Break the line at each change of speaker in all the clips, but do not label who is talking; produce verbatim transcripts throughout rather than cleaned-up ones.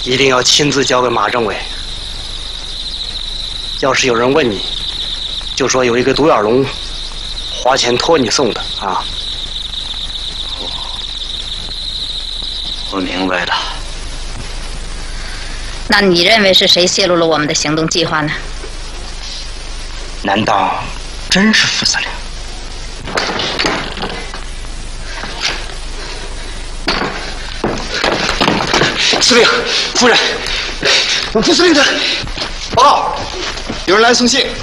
一定要亲自交给马政委。要是有人问你，就说有一个独眼龙花钱托你送的啊。
我明白了。
那你认为是谁泄露了我们的行动计划呢？
难道真是副司令？
司令，夫人，副司令的报告，有人来送信。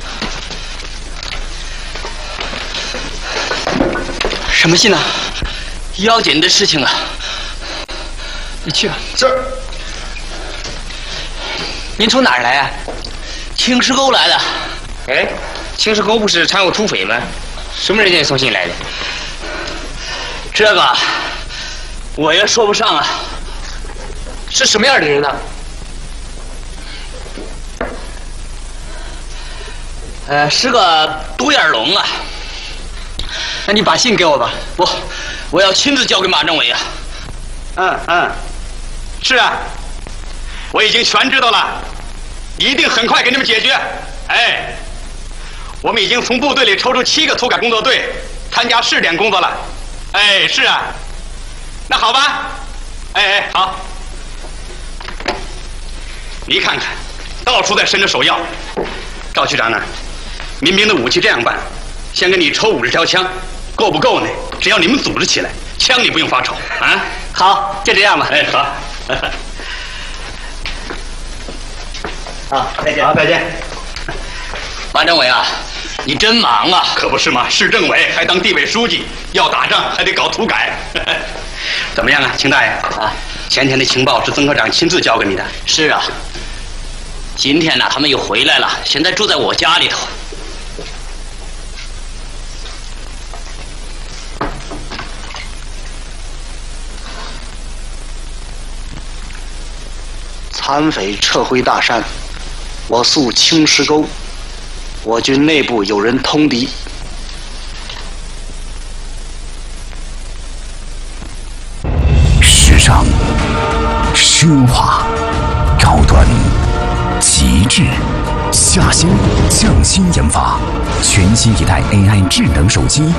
什么信呢？要紧的事情啊！你去吧。
是。
您从哪儿来啊？青石沟来的。
哎，青石沟不是常有土匪吗？什么人给你送信来的？
这个我也说不上啊。
是什么样的人呢？
呃，是个独眼龙啊。那你把信给我吧。不，我要亲自交给马政委啊。
嗯嗯，是啊，我已经全知道了，一定很快给你们解决。哎，我们已经从部队里抽出七个土改工作队参加试点工作了。哎，是啊，那好吧。哎哎，好。你看看，到处在伸着手要。赵局长呢？民兵的武器这样办：先给你抽五十条枪，够不够呢？只要你们组织起来，枪你不用发愁啊。
好，就这样吧。
哎，好。
好，再见。
好，再见。
马政委啊，你真忙啊！
可不是嘛，市政委还当地委书记，要打仗还得搞土改。怎么样啊，秦大爷？
啊，
前天的情报是曾科长亲自交给你的。
是啊。今天呢，他们又回来了，现在住在我家里头。
残匪撤回大山，我宿青石沟，我军内部有人通敌。
时尚、奢华、高端、极致，下乡匠心研发，全新一代 A I 智能手机。